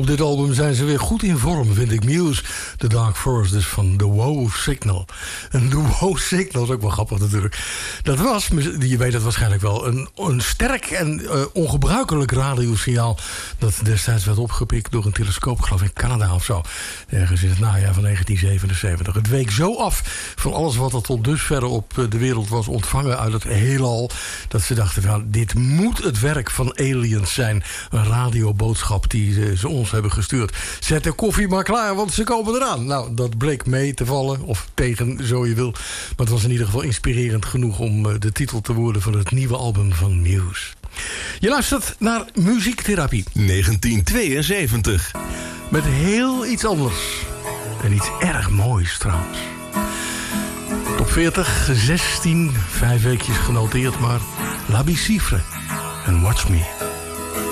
Op dit album zijn ze weer goed in vorm, vind ik. Muse, The Dark Forest, dus van The Wow Signal. En The Wow Signal is ook wel grappig natuurlijk. Dat was, je weet het waarschijnlijk wel, een sterk en ongebruikelijk radiosignaal dat destijds werd opgepikt door een telescoop, geloof ik, in Canada of zo. Ergens in het najaar van 1977. Het week zo af van alles wat er tot dusver op de wereld was ontvangen uit het heelal, dat ze dachten van, dit moet het werk van aliens zijn. Een radioboodschap die ze ons hebben gestuurd. Zet de koffie maar klaar, want ze komen eraan. Nou, dat bleek mee te vallen, of tegen, zo je wil. Maar het was in ieder geval inspirerend genoeg om de titel te worden van het nieuwe album van Muse. Je luistert naar Muziektherapie. 1972. Met heel iets anders. En iets erg moois trouwens. Top 40, 16, 5 weekjes genoteerd, maar La Bicifre en Watch Me.